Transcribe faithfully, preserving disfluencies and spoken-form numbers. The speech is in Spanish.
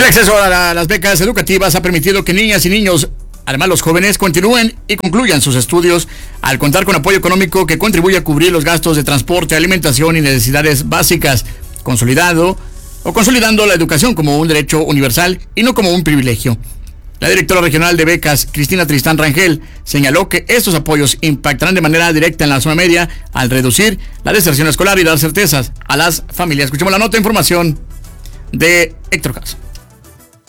El acceso a la, las becas educativas ha permitido que niñas y niños, además los jóvenes, continúen y concluyan sus estudios al contar con apoyo económico que contribuye a cubrir los gastos de transporte, alimentación y necesidades básicas, consolidado o consolidando la educación como un derecho universal y no como un privilegio. La directora regional de becas, Cristina Tristán Rangel, señaló que estos apoyos impactarán de manera directa en la zona media al reducir la deserción escolar y dar certezas a las familias. Escuchemos la nota de información de Héctor Caso.